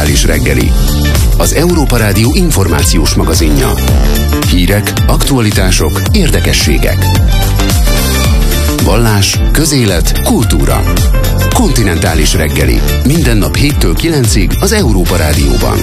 Kontinentális reggeli, az Európa Rádió információs magazinja. Hírek, aktualitások, érdekességek. Vallás, közélet, kultúra. Kontinentális reggeli. Minden nap 7-től 9-ig az Európa Rádióban.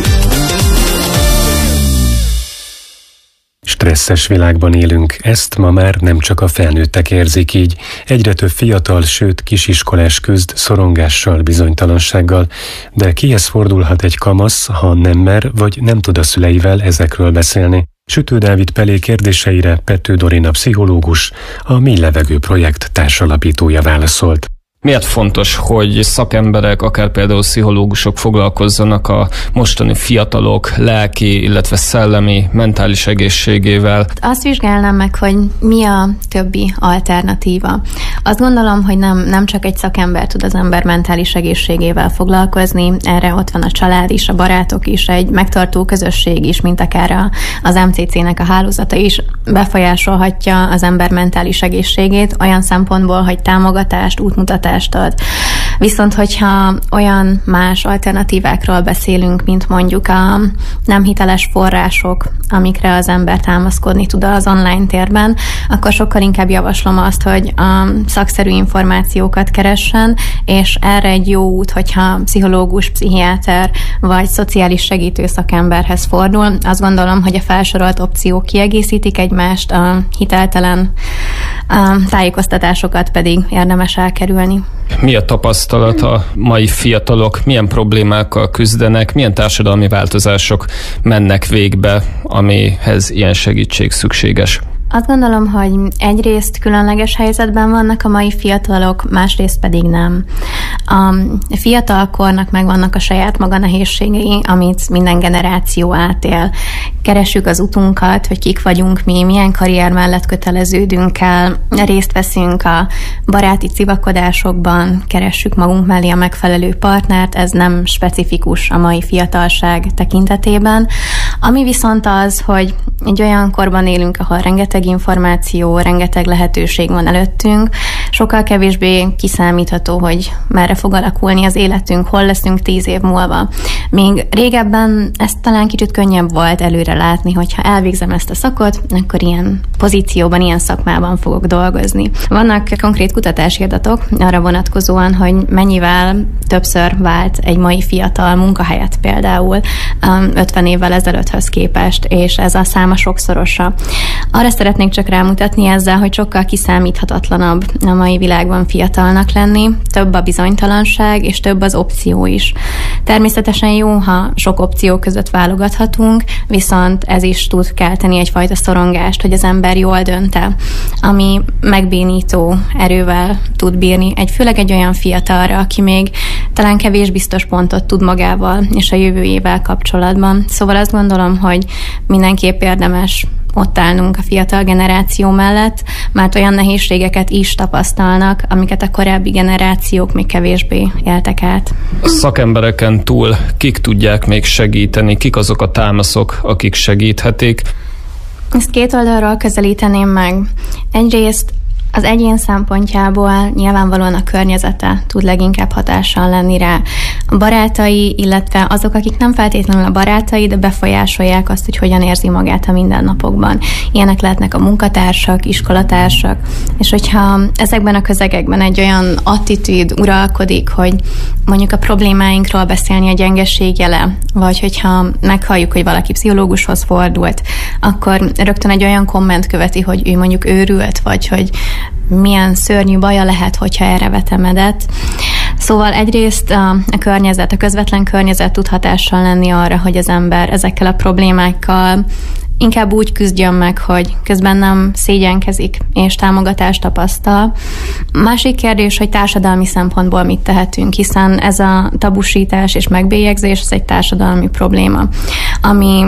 Stresszes világban élünk, ezt ma már nem csak a felnőttek érzik így. Egyre több fiatal, sőt kisiskolás küzd szorongással, bizonytalansággal, de kihez fordulhat egy kamasz, ha nem mer, vagy nem tud a szüleivel ezekről beszélni? Sütő Dávid Pelé kérdéseire Pető Dorina pszichológus, a Mély Levegő projekt társalapítója válaszolt. Miért fontos, hogy szakemberek, akár például pszichológusok foglalkozzanak a mostani fiatalok lelki, illetve szellemi, mentális egészségével? Azt vizsgálnám meg, hogy mi a többi alternatíva. Azt gondolom, hogy nem csak egy szakember tud az ember mentális egészségével foglalkozni, erre ott van a család is, a barátok is, egy megtartó közösség is, mint akár az MCC-nek a hálózata is befolyásolhatja az ember mentális egészségét olyan szempontból, hogy támogatást, útmutatást ad. Viszont, hogyha olyan más alternatívákról beszélünk, mint mondjuk a nem hiteles források, amikre az ember támaszkodni tud az online térben, akkor sokkal inkább javaslom azt, hogy a szakszerű információkat keressen, és erre egy jó út, hogyha pszichológus, pszichiáter vagy szociális segítő szakemberhez fordul. Azt gondolom, hogy a felsorolt opciók kiegészítik egymást, a hiteltelen tájékoztatásokat pedig érdemes elkerülni. Mi a tapasztalat a mai fiatalok, milyen problémákkal küzdenek, milyen társadalmi változások mennek végbe, amihez ilyen segítség szükséges? Azt gondolom, hogy egyrészt különleges helyzetben vannak a mai fiatalok, másrészt pedig nem. A fiatalkornak megvannak a saját maga nehézségei, amit minden generáció átél. Keressük az utunkat, hogy kik vagyunk mi, milyen karrier mellett köteleződünk el, részt veszünk a baráti civakodásokban, keressük magunk mellé a megfelelő partnert, ez nem specifikus a mai fiatalság tekintetében. Ami viszont az, hogy egy olyan korban élünk, ahol rengeteg információ, rengeteg lehetőség van előttünk, sokkal kevésbé kiszámítható, hogy merre fog alakulni az életünk, hol leszünk 10 év múlva. Még régebben ez talán kicsit könnyebb volt előre látni, hogyha elvégzem ezt a szakot, akkor ilyen pozícióban, ilyen szakmában fogok dolgozni. Vannak konkrét kutatási adatok arra vonatkozóan, hogy mennyivel többször vált egy mai fiatal munkahelyet például 50 évvel ezelőtthöz képest, és ez a száma sokszorosa. Arra szeretnék csak rámutatni ezzel, hogy sokkal kiszámíthatatlanabb a mai világban fiatalnak lenni, több a bizonytalanság, és több az opció is. Természetesen jó, ha sok opció között válogathatunk, viszont ez is tud kelteni egyfajta szorongást, hogy az ember jól dönt-e, ami megbénító erővel tud bírni, főleg egy olyan fiatalra, aki még talán kevés biztos pontot tud magával és a jövőjével kapcsolatban. Szóval azt gondolom, hogy mindenképp érdemes ott állnunk a fiatal generáció mellett, mert olyan nehézségeket is tapasztalnak, amiket a korábbi generációk még kevésbé éltek át. A szakembereken túl kik tudják még segíteni, kik azok a támaszok, akik segíthetik? Ezt két oldalról közelíteném meg. Egyrészt az egyén szempontjából nyilvánvalóan a környezete tud leginkább hatással lenni rá. A barátai, illetve azok, akik nem feltétlenül a barátai, de befolyásolják azt, hogy hogyan érzi magát a mindennapokban. Ilyenek lehetnek a munkatársak, iskolatársak, és hogyha ezekben a közegekben egy olyan attitűd uralkodik, hogy mondjuk a problémáinkról beszélni a gyengeség jele, vagy hogyha meghalljuk, hogy valaki pszichológushoz fordult, akkor rögtön egy olyan komment követi, hogy ő mondjuk őrült, vagy hogy milyen szörnyű baja lehet, hogyha erre vetemedett. Szóval egyrészt a környezet, a közvetlen környezet tud hatással lenni arra, hogy az ember ezekkel a problémákkal inkább úgy küzdjön meg, hogy közben nem szégyenkezik és támogatást tapasztal. Másik kérdés, hogy társadalmi szempontból mit tehetünk, hiszen ez a tabusítás és megbélyegzés, ez egy társadalmi probléma, ami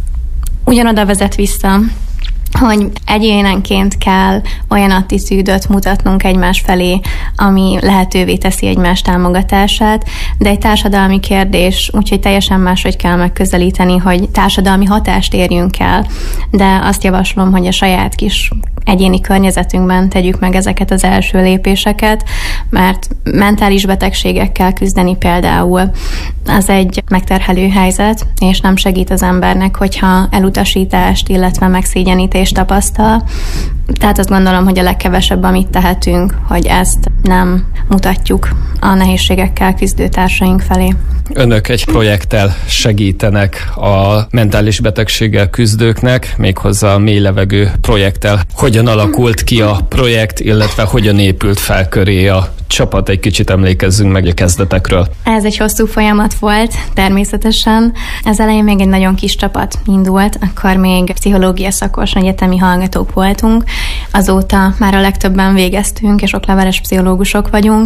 ugyanoda vezet vissza, hogy egyénenként kell olyan attitűdöt mutatnunk egymás felé, ami lehetővé teszi egymás támogatását, de egy társadalmi kérdés, úgyhogy teljesen máshogy kell megközelíteni, hogy társadalmi hatást érjünk el, de azt javaslom, hogy a saját kis egyéni környezetünkben tegyük meg ezeket az első lépéseket, mert mentális betegségekkel küzdeni például az egy megterhelő helyzet, és nem segít az embernek, hogyha elutasítást, illetve megszégyenítést tapasztal. Tehát azt gondolom, hogy a legkevesebb, amit tehetünk, hogy ezt nem mutatjuk a nehézségekkel küzdő társaink felé. Önök egy projekttel segítenek a mentális betegséggel küzdőknek, méghozzá a Mély Levegő projekttel. Hogyan alakult ki a projekt, illetve hogyan épült fel köré a csapat? Egy kicsit emlékezzünk meg a kezdetekről. Ez egy hosszú folyamat volt, természetesen. Az elején még egy nagyon kis csapat indult, akkor még pszichológia szakos egyetemi hallgatók voltunk. Azóta már a legtöbben végeztünk, és okleveles pszichológusok vagyunk,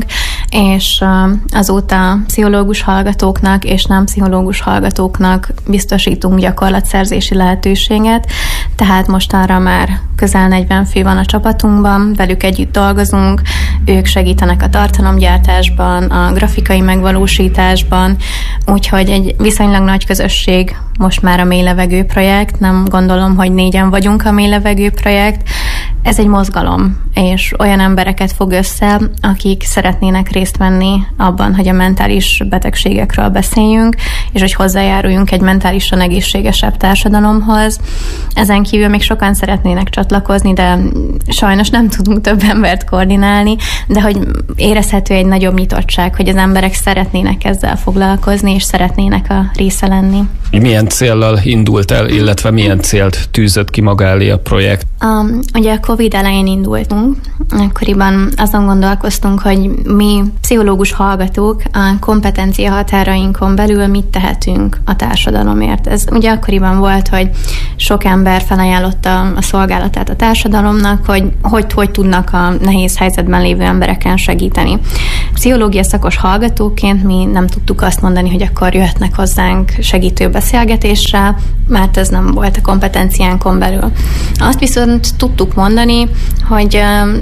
és azóta pszichológus hallgatóknak és nem pszichológus hallgatóknak biztosítunk gyakorlatszerzési lehetőséget, tehát mostanra már közel 40 fő van a csapatunkban, velük együtt dolgozunk, ők segítenek a tartalomgyártásban, a grafikai megvalósításban, úgyhogy egy viszonylag nagy közösség most már a Mély Levegő projekt, nem gondolom, hogy 4-en vagyunk a Mély Levegő projekt. Ez egy mozgalom, és olyan embereket fog össze, akik szeretnének részt venni abban, hogy a mentális betegségekről beszéljünk, és hogy hozzájáruljunk egy mentálisan egészségesebb társadalomhoz. Ezen kívül még sokan szeretnének csatlakozni, de sajnos nem tudunk több embert koordinálni, de hogy érezhető egy nagyobb nyitottság, hogy az emberek szeretnének ezzel foglalkozni, és szeretnének a része lenni. Milyen céllal indult el, illetve milyen célt tűzött ki maga elé a projekt? Ugye a Covid elején indultunk, akkoriban azon gondolkoztunk, hogy mi pszichológus hallgatók a kompetencia határainkon belül mit tehetünk a társadalomért. Ez ugye akkoriban volt, hogy sok ember felajánlotta a szolgálatát a társadalomnak, hogy tudnak a nehéz helyzetben lévő embereken segíteni. Pszichológia szakos hallgatóként mi nem tudtuk azt mondani, hogy akkor jöhetnek hozzánk segítő beszélgetésre, mert ez nem volt a kompetenciánkon belül. Azt viszont tudtuk mondani, hogy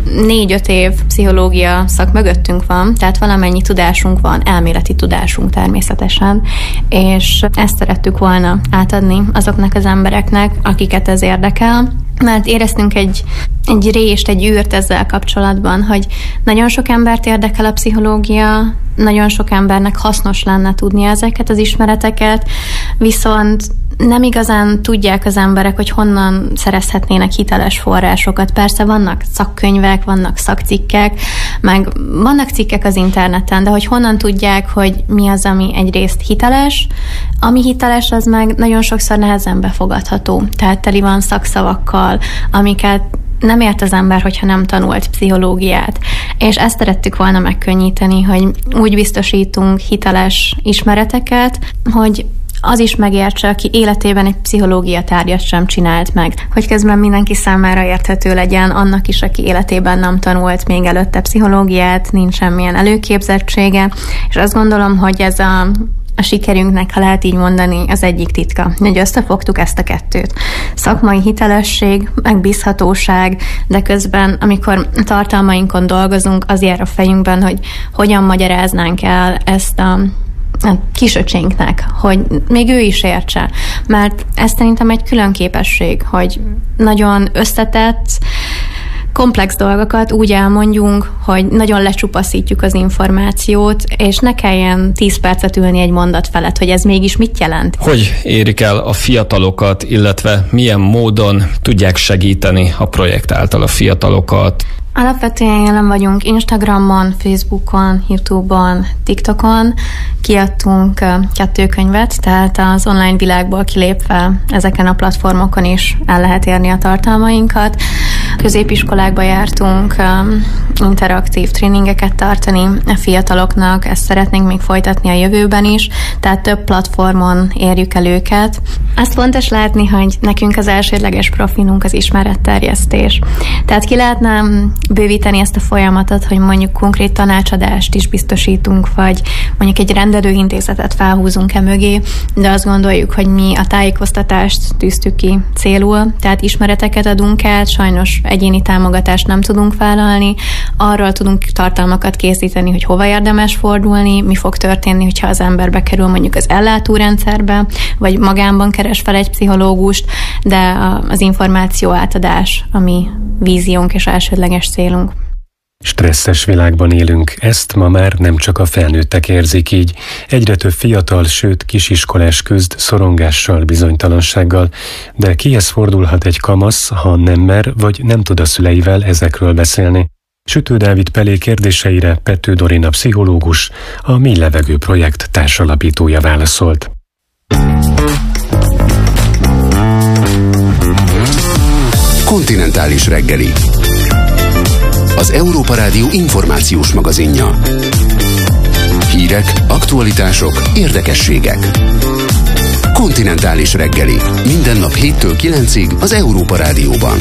4-5 év pszichológia szak mögöttünk van, tehát valamennyi tudásunk van, elméleti tudásunk természetesen, és ezt szerettük volna átadni azoknak az embereknek, akiket ez érdekel, mert éreztünk egy rést, egy űrt ezzel kapcsolatban, hogy nagyon sok embert érdekel a pszichológia, nagyon sok embernek hasznos lenne tudni ezeket az ismereteket, viszont nem igazán tudják az emberek, hogy honnan szerezhetnének hiteles forrásokat. Persze vannak szakkönyvek, vannak szakcikkek, meg vannak cikkek az interneten, de hogy honnan tudják, hogy mi az, ami egyrészt hiteles, ami hiteles, az meg nagyon sokszor nehezen befogadható. Tehát teli van szakszavakkal, amiket nem ért az ember, hogyha nem tanult pszichológiát. És ezt szerettük volna megkönnyíteni, hogy úgy biztosítunk hiteles ismereteket, hogy az is megértse, aki életében egy pszichológia tárgyat sem csinált meg. Hogy közben mindenki számára érthető legyen, annak is, aki életében nem tanult még előtte pszichológiát, nincs semmilyen előképzettsége, és azt gondolom, hogy ez a sikerünknek, ha lehet így mondani, az egyik titka, hogy összefogtuk ezt a kettőt. Szakmai hitelesség, megbízhatóság, de közben, amikor tartalmainkon dolgozunk, az jár a fejünkben, hogy hogyan magyaráznánk el ezt a kisöcsénknek, hogy még ő is értse. Mert ez szerintem egy külön képesség, hogy nagyon összetett, komplex dolgokat úgy elmondjunk, hogy nagyon lecsupaszítjuk az információt, és ne kelljen 10 percet ülni egy mondat felett, hogy ez mégis mit jelent. Hogy érik el a fiatalokat, illetve milyen módon tudják segíteni a projekt által a fiatalokat? Alapvetően jelen vagyunk Instagramon, Facebookon, YouTube-on, TikTokon. Kiadtunk 2 könyvet, tehát az online világból kilépve ezeken a platformokon is el lehet érni a tartalmainkat. Középiskolákba jártunk interaktív tréningeket tartani a fiataloknak, ezt szeretnénk még folytatni a jövőben is, tehát több platformon érjük el őket. Azt fontos látni, hogy nekünk az elsődleges profilunk az ismeretterjesztés. Tehát ki lehetne bővíteni ezt a folyamatot, hogy mondjuk konkrét tanácsadást is biztosítunk, vagy mondjuk egy rendelőintézetet felhúzunk mögé, de azt gondoljuk, hogy mi a tájékoztatást tűztük ki célul, tehát ismereteket adunk át, sajnos egyéni támogatást nem tudunk vállalni, arról tudunk tartalmakat készíteni, hogy hova érdemes fordulni, mi fog történni, hogyha az ember bekerül mondjuk az ellátórendszerbe, vagy magánban keres fel egy pszichológust, de az információ átadás, ami víziónk és elsődleges célunk. Stresszes világban élünk, ezt ma már nem csak a felnőttek érzik így. Egyre több fiatal, sőt kisiskolás küzd szorongással, bizonytalansággal, de kihez fordulhat egy kamasz, ha nem mer, vagy nem tud a szüleivel ezekről beszélni? Sütő Dávid Pelé kérdéseire Pető Dorina pszichológus, a Mély Levegő projekt társalapítója válaszolt. Kontinentális reggeli. Az Európa Rádió információs magazinja. Hírek, aktualitások, érdekességek. Kontinentális reggeli. Minden nap 7-től 9-ig az Európa Rádióban.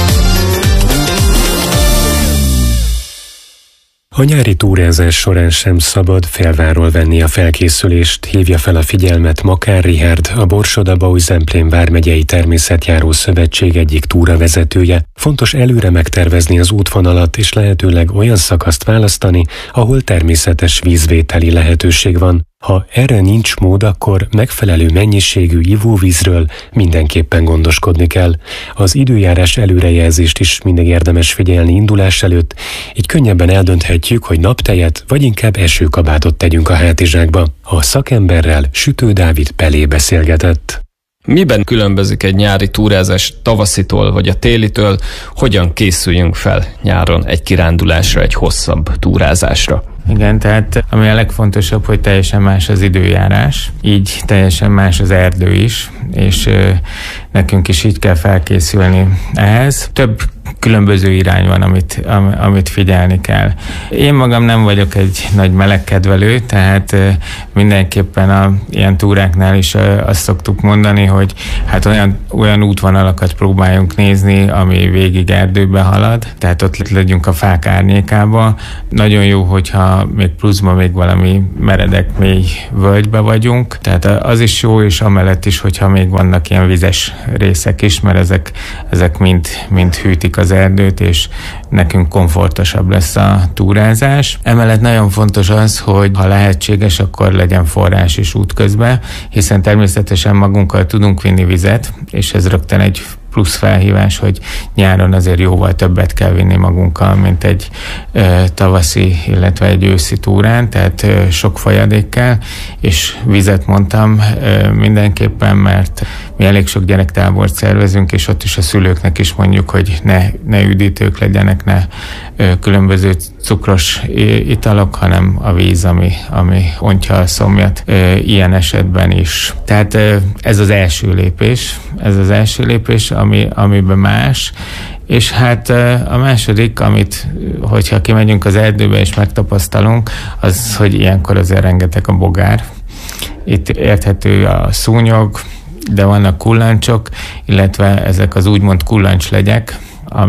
A nyári túrázás során sem szabad felváról venni a felkészülést, hívja fel a figyelmet Makár Richárd, a Borsod-Abaúj-Zemplén vármegyei természetjáró szövetség egyik túravezetője. Fontos előre megtervezni az útvonalat, és lehetőleg olyan szakaszt választani, ahol természetes vízvételi lehetőség van. Ha erre nincs mód, akkor megfelelő mennyiségű ivóvízről mindenképpen gondoskodni kell. Az időjárás előrejelzést is mindig érdemes figyelni indulás előtt, így könnyebben eldönthetjük, hogy naptejet vagy inkább esőkabátot tegyünk a hátizsákba. A szakemberrel Sütő Dávid Pelé beszélgetett. Miben különbözik egy nyári túrázás tavaszitól vagy a télitől? Hogyan készüljünk fel nyáron egy kirándulásra, egy hosszabb túrázásra? Igen, tehát ami a legfontosabb, hogy teljesen más az időjárás, így teljesen más az erdő is, és nekünk is így kell felkészülni ehhez. Több különböző irány van, amit figyelni kell. Én magam nem vagyok egy nagy melegkedvelő, tehát mindenképpen ilyen túráknál is azt szoktuk mondani, hogy hát olyan útvonalakat próbáljunk nézni, ami végig erdőbe halad, tehát ott legyünk a fák árnyékába. Nagyon jó, hogyha még pluszban még valami meredek, mély völgybe vagyunk, tehát az is jó, és amellett is, hogyha még vannak ilyen vizes részek is, mert ezek mind hűtik az erdőt, és nekünk komfortosabb lesz a túrázás. Emellett nagyon fontos az, hogy ha lehetséges, akkor legyen forrás is útközben, hiszen természetesen magunkkal tudunk vinni vizet, és ez rögtön egy plusz felhívás, hogy nyáron azért jóval többet kell vinni magunkkal, mint egy tavaszi, illetve egy őszi túrán, tehát sok folyadék kell, és vizet mondtam mindenképpen, mert mi elég sok gyerektábort szervezünk, és ott is a szülőknek is mondjuk, hogy ne üdítők legyenek, ne különböző cukros italok, hanem a víz, ami ontja a szomjat ilyen esetben is. Tehát ez az első lépés, amiben más, és hát a második, hogyha kimegyünk az erdőbe és megtapasztalunk, az, hogy ilyenkor azért rengeteg a bogár. Itt érthető a szúnyog, de vannak kullancsok, illetve ezek az úgymond kulláncslegyek,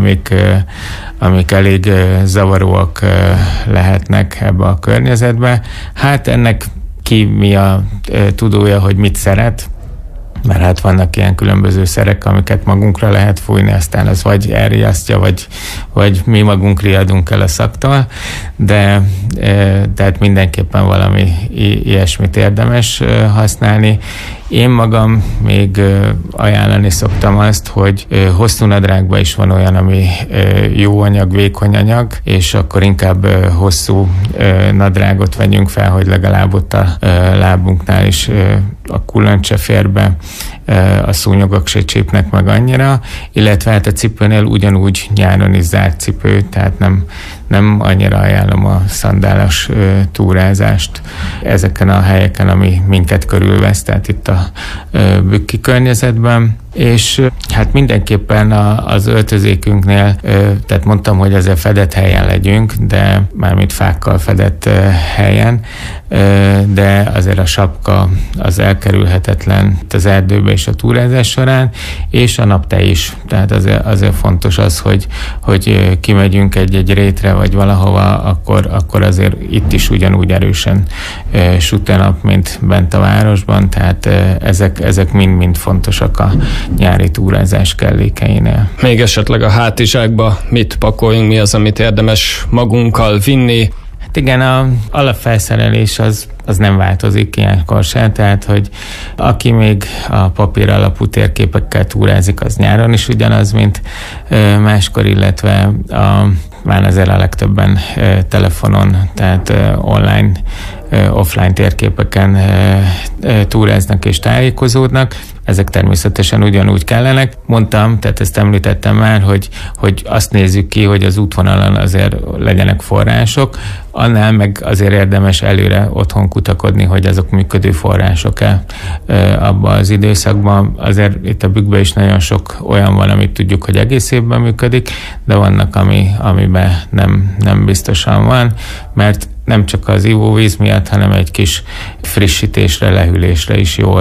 amik elég zavaróak lehetnek ebbe a környezetbe. Hát ennek ki mi a tudója, hogy mit szeret, mert hát vannak ilyen különböző szerek, amiket magunkra lehet fújni, aztán az vagy elriasztja, vagy mi magunk riadunk el a szaktól, de tehát mindenképpen valami ilyesmit érdemes használni. Én magam még ajánlani szoktam azt, hogy hosszú nadrágban is van olyan, ami jó anyag, vékony anyag, és akkor inkább hosszú nadrágot vegyünk fel, hogy legalább ott a lábunknál is a kullancs se fér be, a szúnyogok se csípnek meg annyira, illetve hát a cipőnél ugyanúgy nyáron is zárt cipő, tehát nem annyira ajánlom a szandálos túrázást ezeken a helyeken, ami minket körülvesz, tehát itt a bükki környezetben. És hát mindenképpen az öltözékünknél, tehát mondtam, hogy azért fedett helyen legyünk, de mármint fákkal fedett helyen, de azért a sapka az elkerülhetetlen az erdőbe és a túrázás során, és a naptej is. Tehát azért fontos az, hogy kimegyünk egy rétre, vagy valahova, akkor azért itt is ugyanúgy erősen süt a nap, mint bent a városban, tehát ezek mind fontosak a nyári túrázás kellékeinél. Még esetleg a hátizsákba mit pakoljunk, mi az, amit érdemes magunkkal vinni? Hát igen, az alapfelszerelés az nem változik ilyenkor se, tehát hogy aki még a papír alapú térképekkel túrázik, az nyáron is ugyanaz, mint máskor, illetve már azért a legtöbben telefonon, tehát online, offline térképeken túráznak és tájékozódnak. Ezek természetesen ugyanúgy kellenek. Mondtam, tehát ezt említettem már, hogy azt nézzük ki, hogy az útvonalon azért legyenek források, annál meg azért érdemes előre otthon kutakodni, hogy azok működő források-e abban az időszakban. Azért itt a Bükkben is nagyon sok olyan van, amit tudjuk, hogy egész évben működik, de vannak, amiben nem biztosan van, mert nem csak az ivóvíz miatt, hanem egy kis frissítésre, lehűlésre is jó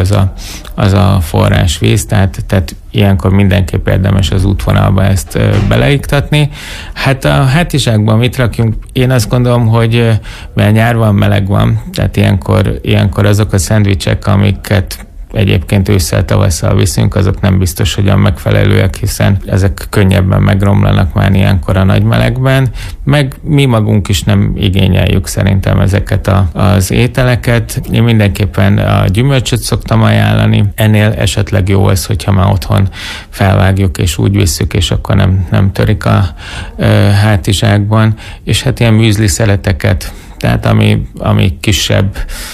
az a forrásvíz, tehát ilyenkor mindenképp érdemes az útvonalba ezt beleiktatni. Hát a hátizsákban mit rakjunk? Én azt gondolom, hogy mert nyár van, meleg van, tehát ilyenkor azok a szendvicsek, amiket egyébként ősszel-tavasszal viszünk, azok nem biztos, hogy a megfelelőek, hiszen ezek könnyebben megromlanak már ilyenkor a nagy melegben, meg mi magunk is nem igényeljük szerintem ezeket az ételeket. Én mindenképpen a gyümölcsöt szoktam ajánlani, ennél esetleg jó az, hogyha már otthon felvágjuk és úgy visszük, és akkor nem törik a hátizsákban, és hát ilyen műzli szeleteket, tehát ami kisebb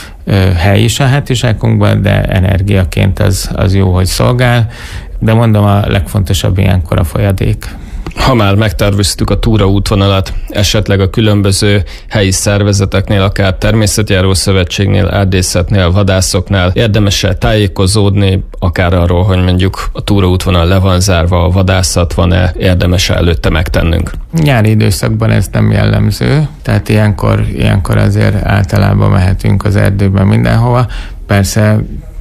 hely is a hátizsákunkban, de energiaként az jó, hogy szolgál. De mondom, a legfontosabb ilyenkor a folyadék. Ha már megterveztük a túraútvonalat, esetleg a különböző helyi szervezeteknél, akár természetjáró szövetségnél, erdészetnél, vadászoknál érdemes tájékozódni, akár arról, hogy mondjuk a túraútvonal le van zárva, a vadászat van-e, érdemes előtte megtennünk? Nyári időszakban ez nem jellemző, tehát ilyenkor azért általában mehetünk az erdőben mindenhova. Persze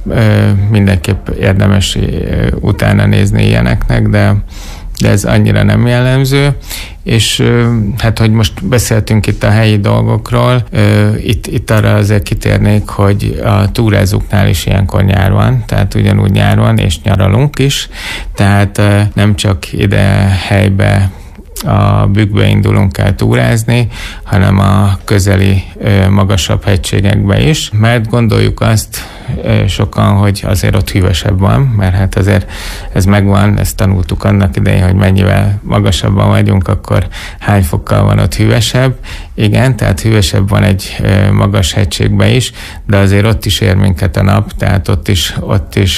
mindenképp érdemes utána nézni ilyeneknek, de ez annyira nem jellemző, és hát, hogy most beszéltünk itt a helyi dolgokról, itt arra azért kitérnék, hogy a túrázóknál is ilyenkor nyár van, tehát ugyanúgy nyár van, és nyaralunk is, tehát nem csak ide helybe a Bükkbe indulunk el túrázni, hanem a közeli magasabb hegységekbe is, mert gondoljuk azt sokan, hogy azért ott hűvösebb van, mert hát azért ez megvan, ezt tanultuk annak idején, hogy mennyivel magasabban vagyunk, akkor hány fokkal van ott hűvösebb. Igen, tehát hűvösebb van egy magas hegységben is, de azért ott is ér minket a nap, tehát ott is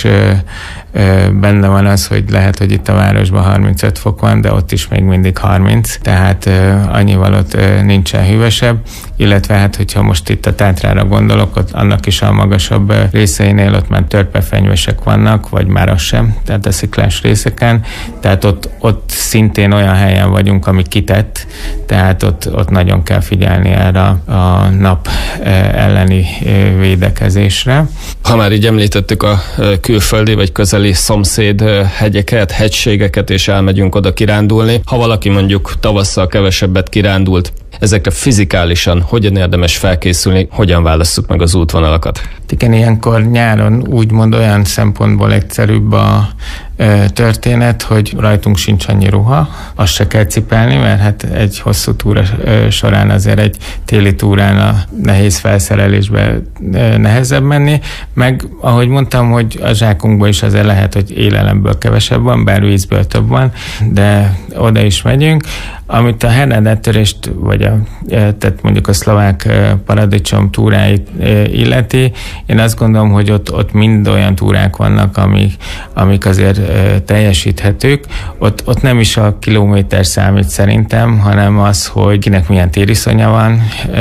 benne van az, hogy lehet, hogy itt a városban 35 fok van, de ott is még mindig 30, tehát annyival ott nincsen hűvösebb, illetve hát, hogyha most itt a Tátrára gondolok, ott annak is a magasabb részeinél ott már törpefenyvesek vannak, vagy már az sem, tehát a sziklás részeken, tehát ott szintén olyan helyen vagyunk, ami kitett, tehát ott nagyon kell figyelni erre a nap elleni védekezésre. Ha már így említettük a külföldi vagy közeli szomszéd hegyeket, hegységeket, és elmegyünk oda kirándulni, ha valaki mondjuk tavasszal kevesebbet kirándult, ezekre fizikálisan hogyan érdemes felkészülni, hogyan válasszuk meg az útvonalakat? Igen, ilyenkor nyáron úgymond olyan szempontból egyszerűbb a történet, hogy rajtunk sincs annyi ruha, azt se kell cipelni, mert hát egy hosszú túra során azért egy téli túrán a nehéz felszerelésbe nehezebb menni, meg ahogy mondtam, hogy a zsákunkban is azért lehet, hogy élelemből kevesebb van, bár vízből több van, de oda is megyünk. Amit a hernádáttörést, vagy tehát mondjuk a szlovák paradicsom túráit illeti, én azt gondolom, hogy ott mind olyan túrák vannak, amik azért teljesíthetők. Ott nem is a kilométer számít szerintem, hanem az, hogy kinek milyen tériszonya van,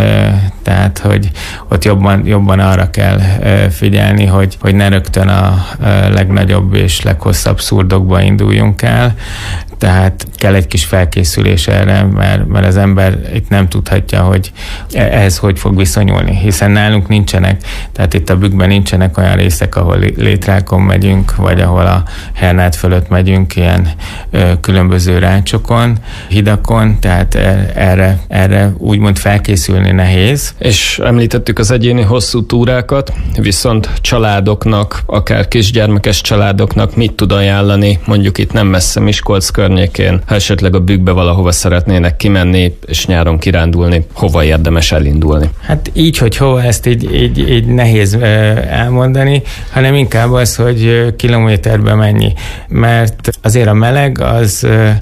tehát hogy ott jobban arra kell figyelni, hogy ne rögtön a legnagyobb és leghosszabb szurdokba induljunk el, tehát kell egy kis felkészülés erre, mert az ember itt nem tudhatja, hogy ehhez hogy fog viszonyulni, hiszen nálunk nincsenek, tehát itt a Bükkben nincsenek olyan részek, ahol létrákon megyünk, vagy ahol a Hernád fölött megyünk, ilyen különböző rácsokon, hidakon, tehát erre úgymond felkészülni nehéz. És említettük az egyéni hosszú túrákat, viszont családoknak, akár kisgyermekes családoknak mit tud ajánlani, mondjuk itt nem messze Miskolc környékén, ha esetleg a Bükkbe valahova szeretnének kimenni, és nyáron kirándulni, hova érdemes elindulni? Hát így, hogy hova, ezt így nehéz elmondani, hanem inkább az, hogy kilométerbe mennyi. Mert azért a meleg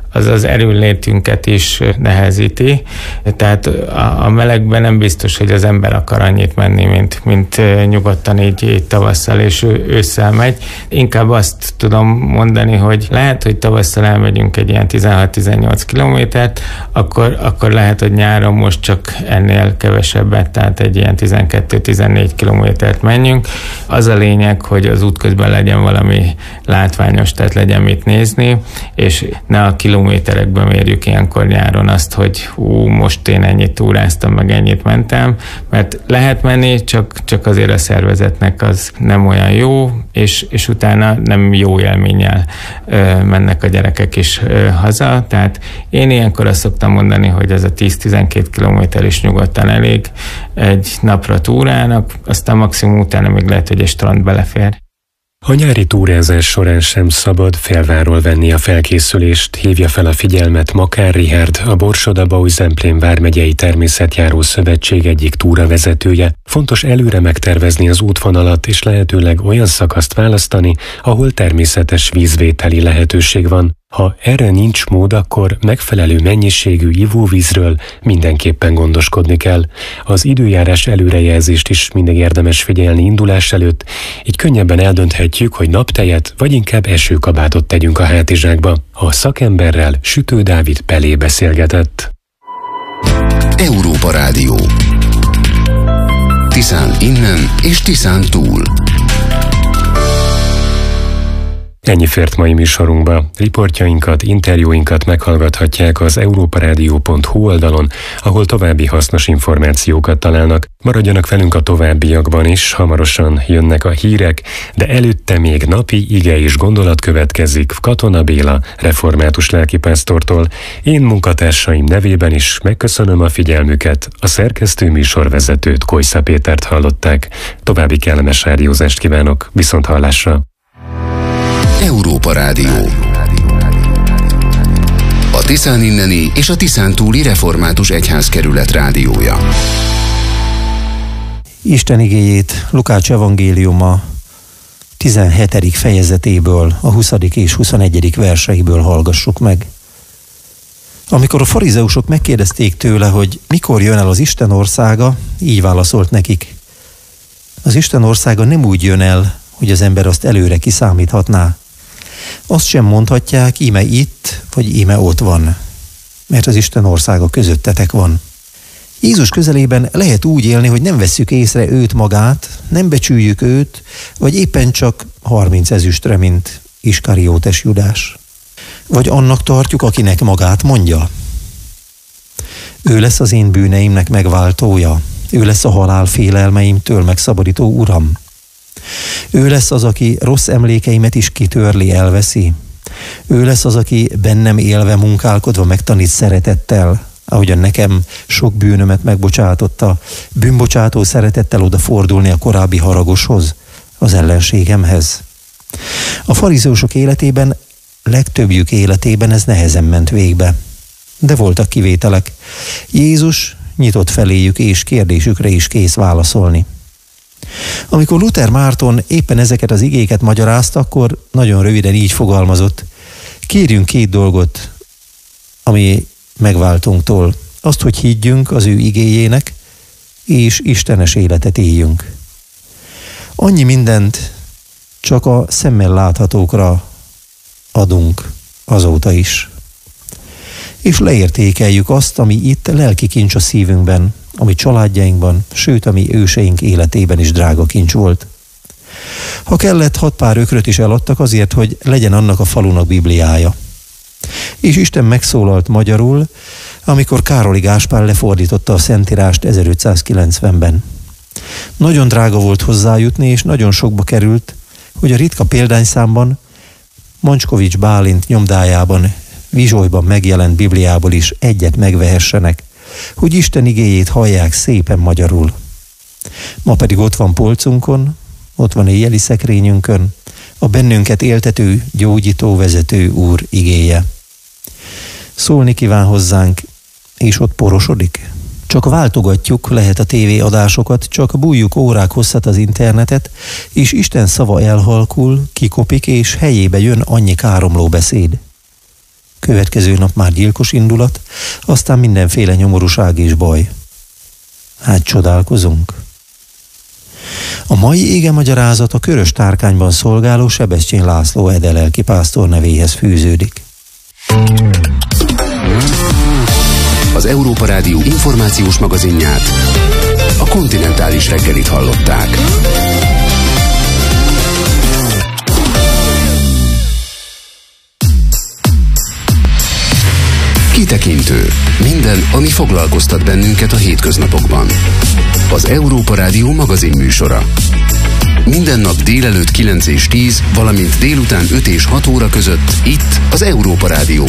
az erőnlétünket is nehezíti. Tehát a melegben nem biztos, hogy az ember akar annyit menni, mint nyugodtan így tavasszal és ősszel megy. Inkább azt tudom mondani, hogy lehet, hogy tavasszal elmegyünk egy ilyen 16-18 kilométert, akkor lehet, hogy nyáron most csak ennél kevesebbet, tehát egy ilyen 12-14 kilométert menjünk. Az a lényeg, hogy az útközben legyen valami látványos, tehát legyen mit nézni, és ne a kilométerekben mérjük ilyenkor nyáron azt, hogy most én ennyit túráztam, meg ennyit mentem, mert lehet menni, csak azért a szervezetnek az nem olyan jó, és utána nem jó élménnyel mennek a gyerekek is haza. Tehát én ilyenkor azt szoktam mondani, hogy ez a 10-12 kilométer is nyugodtan elég egy napra túrának, aztán maximum utána még lehet, hogy egy strand belefér. A nyári túrázás során sem szabad félváról venni a felkészülést, hívja fel a figyelmet Makár Richárd, a Borsod-Abaúj-Zemplén vármegyei természetjáró szövetség egyik túravezetője. Fontos előre megtervezni az útvonalat, és lehetőleg olyan szakaszt választani, ahol természetes vízvételi lehetőség van. Ha erre nincs mód, akkor megfelelő mennyiségű ivóvízről mindenképpen gondoskodni kell. Az időjárás előrejelzést is mindig érdemes figyelni indulás előtt, így könnyebben eldönthetjük, hogy naptejet vagy inkább esőkabátot tegyünk a hátizsákba. A szakemberrel Sütő Dávid Pelé beszélgetett. Európa Rádió. Tiszán innen és Tiszán túl. Ennyi fért mai műsorunkba. Riportjainkat, interjúinkat meghallgathatják az europaradio.hu oldalon, ahol további hasznos információkat találnak. Maradjanak velünk a továbbiakban is, hamarosan jönnek a hírek, de előtte még napi ige és gondolat következik Katona Béla református lelkipásztortól. Én munkatársaim nevében is megköszönöm a figyelmüket, a szerkesztő műsorvezetőt, Kojsza Pétert hallották. További kellemes rádiózást kívánok, viszonthallásra! Európa Rádió. A Tiszán inneni és a Tiszán túli református egyházkerület rádiója. Isten igéjét Lukács evangéliuma 17. fejezetéből, a 20. és 21. verseiből hallgassuk meg. Amikor a farizeusok megkérdezték tőle, hogy mikor jön el az Isten országa, így válaszolt nekik: az Isten országa nem úgy jön el, hogy az ember azt előre kiszámíthatná. Azt sem mondhatják, íme itt, vagy íme ott van, mert az Isten országa közöttetek van. Jézus közelében lehet úgy élni, hogy nem vesszük észre őt magát, nem becsüljük őt, vagy éppen csak 30 ezüstre, mint Iskariótes Judás. Vagy annak tartjuk, akinek magát mondja. Ő lesz az én bűneimnek megváltója, ő lesz a halál félelmeimtől megszabadító uram. Ő lesz az, aki rossz emlékeimet is kitörli, elveszi. Ő lesz az, aki bennem élve, munkálkodva megtanít szeretettel, ahogyan nekem sok bűnömet megbocsátotta, bűnbocsátó szeretettel odafordulni a korábbi haragoshoz, az ellenségemhez. A farizeusok életében, legtöbbjük életében ez nehezen ment végbe. De voltak kivételek. Jézus nyitott feléjük, és kérdésükre is kész válaszolni. Amikor Luther Márton éppen ezeket az igéket magyarázta, akkor nagyon röviden így fogalmazott: kérjünk két dolgot, ami megváltunktól. Azt, hogy higgyünk az ő igéjének, és istenes életet éljünk. Annyi mindent csak a szemmel láthatókra adunk azóta is. És leértékeljük azt, ami itt lelki kincs a szívünkben, ami családjainkban, sőt, ami őseink életében is drága kincs volt. Ha kellett, 6 pár ökröt is eladtak azért, hogy legyen annak a falunak bibliája. És Isten megszólalt magyarul, amikor Károli Gáspár lefordította a Szentírást 1590-ben. Nagyon drága volt hozzájutni, és nagyon sokba került, hogy a ritka példányszámban, Moncskovics Bálint nyomdájában, Vizsolyban megjelent Bibliából is egyet megvehessenek, hogy Isten igéjét hallják szépen magyarul. Ma pedig ott van polcunkon, ott van éjjeli szekrényünkön, a bennünket éltető, gyógyító, vezető Úr igéje. Szólni kíván hozzánk, és ott porosodik. Csak váltogatjuk lehet a tévéadásokat, csak bújjuk órák hosszat az internetet, és Isten szava elhalkul, kikopik, és helyébe jön annyi káromló beszéd. Következő nap már gyilkos indulat, aztán mindenféle nyomorúság és baj. Hát csodálkozunk. A mai égemagyarázat a Körös Tárkányban szolgáló Sebestyén László edelelki pásztor nevéhez fűződik. Az Európa Rádió információs magazinját, a Kontinentális reggelit hallották. Kitekintő. Minden, ami foglalkoztat bennünket a hétköznapokban. Az Európa Rádió magazin műsora. Minden nap délelőtt 9 és 10, valamint délután 5 és 6 óra között itt az Európa Rádióban.